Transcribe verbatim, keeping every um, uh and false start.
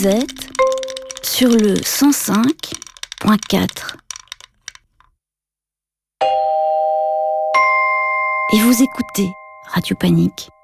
Vous êtes sur le cent cinq point quatre. Et vous écoutez Radio Panique.